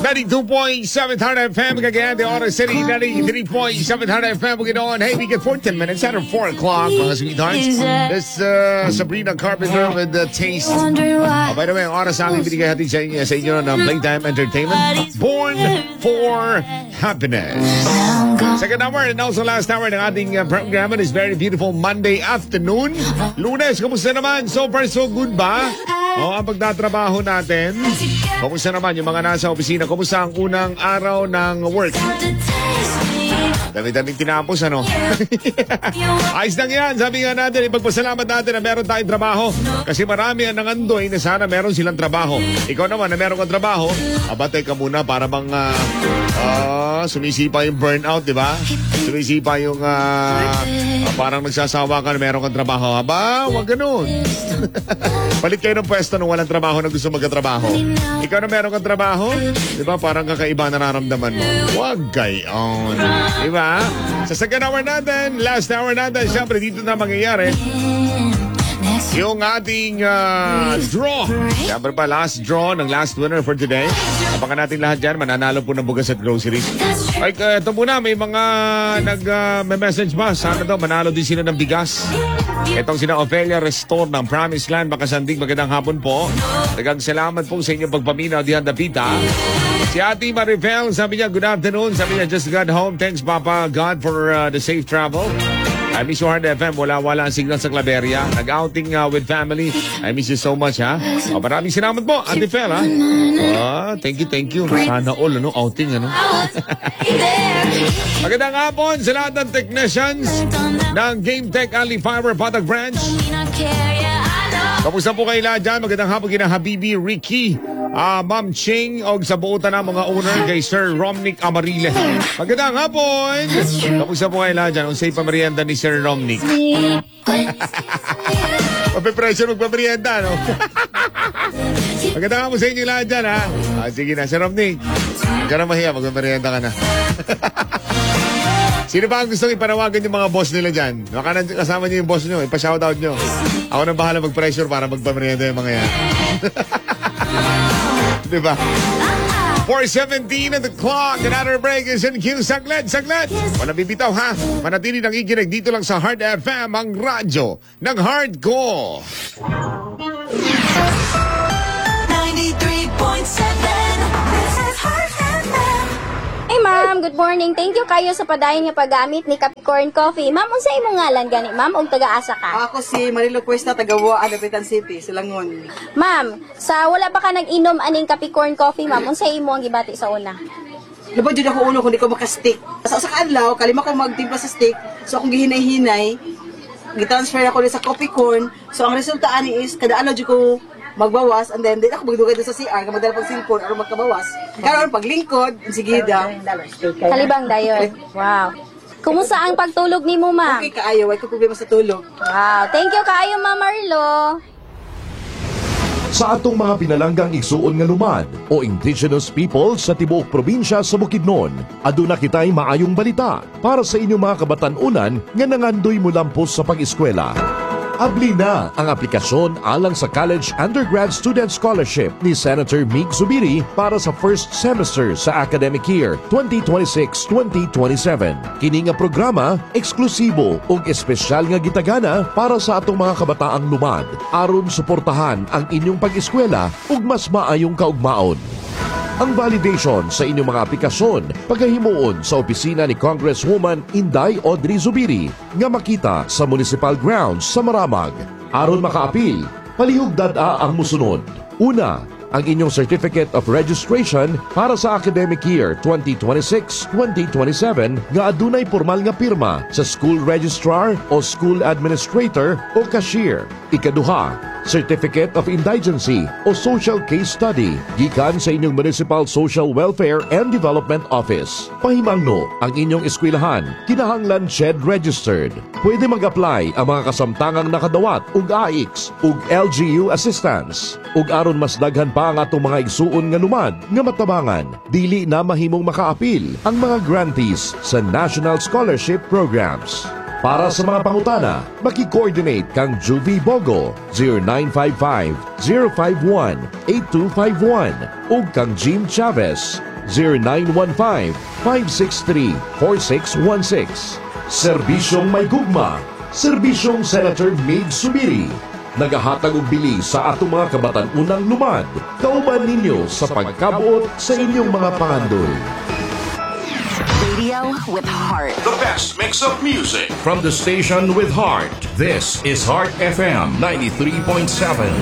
92.7 Hard FM, kagaya the Orange City, 93.7 Hard FM, ganoon. Hey, we get 14 minutes out of 4 o'clock, mga sweethearts. This Sabrina Carpenter with the Taste. By the way, ang oras sa aming binigay hatid sa inyo ng Playtime Entertainment, Born for Happiness. Second hour and also last hour ng ating program is very beautiful Monday afternoon. Lunes, kamusta naman? So far, so good ba? Ang pagtatrabaho natin. Kamusta naman yung mga nasa opisina? Kamusta ang unang araw ng work? Dami-daming tinapos, ano? Ayos lang yan. Sabi nga natin, ipagpasalamat natin na meron tayong trabaho. Kasi marami ang nangandoy na sana meron silang trabaho. Ikaw naman na meron kang trabaho, abatay ka muna para bang sumisipa yung burnout, di ba? Sumisipa yung parang nagsasawa ka na meron kang trabaho. Aba, wag ganun. Palit kayo ng pwesto nung walang trabaho na gusto magkatrabaho. Ikaw na meron kang trabaho, di ba? Parang kakaiba nararamdaman mo. Wag gayon. Di ba? Sa second hour natin, last hour natin, siyempre dito na mangyayari yung ating draw. Siyempre pa, last draw ng last winner for today. Abangan natin lahat dyan. Mananalo po ng bugas at groceries. Ay, ito muna, may mga nag-message ba? Sana daw, manalo din sila ng bigas. Itong sina Ophelia Restore ng Promised Land, Makasandig, magandang hapon po. Dagang salamat po sa inyong pagpaminaw diyan dapita. Si Ate Maribel, sabi niya, good afternoon. Sabi niya, just got home. Thanks, Papa God, for the safe travel. I miss you, Hard FM. Wala ang signal sa Claveria. Nag-outing with family. I miss you so much, ha? Maraming salamat po, Ate Fel, ha? Thank you. Sana all, outing, ano? Magandang hapon sa lahat ng technicians ng Game Tech Ali Fiber Patag Branch. Kamusta po kayo lahat dyan? Magandang hapon kina Habibi, Ricky, Ma'am Ching, o sa buutan na mga owner kay Sir Romnick Amarile. Magandang hapon! Kamusta po kayo lahat dyan? Unsay pamerienda ni Sir Romnick? Mapipresyo magpamerienda, no? Magandang hapon sa inyo lahat dyan, ha? Sige na, Sir Romnick. Huwag ka na mahiya, magpamerienda ka na. Sino ba ang gusto ipanawagan yung mga boss nila dyan? Baka kasama niyo yung boss nyo, ipa-shoutout nyo. Ako nang bahala mag-pressure para magpamerienda yung mga yan. Diba? 4:17 at the clock. Another break is in queue. Saglit. Walang bibitaw, ha? Manatili nang ikinig dito lang sa Hard FM, ang radyo ng hardcore. 93.7. This is Hard FM. Hey ma'am, good morning. Thank you kayo sa padayon nga paggamit ni Capricorn Coffee. Ma'am, unsa imong ngalan gani, ma'am, og taga-asa ka? Ako si Marilo Cuesta, taga-Waa, Dapitan City, Silangon. Ma'am, sa wala pa ka nag-inom aning Capricorn Coffee, ma'am, unsa imo ang gibati sa una? Labad yun ako uno kung di ko makastick. Sa kaadlaw, kalima ko magtimpla sa stick, so akong gihinay-hinay, gitransfer ako sa coffee corn, so ang resulta ani is, kada ano dyan ko magbawas, and then ako magdugay doon sa CR, magdala pag cellphone, aron magkabawas. Karon paglingkod, sige da. Kalibang dayon. Wow. Kumusta ang pagtulog nimo, ma'am? Okay kaayo, ay ko problema sa tulog. Wow, thank you kaayo, Ma'am Marlo. Sa atong mga pinalanggang igsuon nga lumad o indigenous people sa tibuok probinsya sa Bukidnon, aduna kitay maayong balita para sa inyong mga kabatan-unan nga nangandoy mo lampos sa pag-eskwela. Abli na ang aplikasyon alang sa College Undergrad Student Scholarship ni Senator Mig Zubiri para sa first semester sa academic year 2026-2027. Kini nga programa eksklusibo ug espesyal nga gitagana para sa atong mga kabataang lumad aron suportahan ang inyong pag-eskwela ug mas maayong kaugmaon. Ang validation sa inyong mga aplikasyon pagkahimuon sa opisina ni Congresswoman Inday Audrey Zubiri nga makita sa Municipal Grounds sa Maramag. Aron makaapil, palihog dada ang musunod. Una, ang inyong Certificate of Registration para sa academic year 2026-2027 nga adunay formal nga pirma sa school registrar o school administrator o cashier. Ikaduha, Certificate of Indigency o Social Case Study gikan sa inyong Municipal Social Welfare and Development Office. Pahimangno ang inyong eskwelahan kinahanglan SHED registered. Pwede mag-apply ang mga kasamtangang nakadawat ug AIX ug LGU assistance. Ug aron mas daghan pa ang atong mga igsuon nga lumad nga matabangan, dili na mahimong makaapil ang mga grantees sa National Scholarship Programs. Para sa mga pangutana, maki-coordinate kang Juvie Bogo 0955-051-8251 o kang Jim Chavez 0915-563-4616. Serbisyong may gugma, Serbisyong Senator Mig Subiri. Nagahatag og bili sa atong mga kabatan-unang lumad. Kauban ninyo sa pagkabuot sa inyong mga pangandol. Radio with heart. The best mix of music from the station with heart. This is Heart FM 93.7.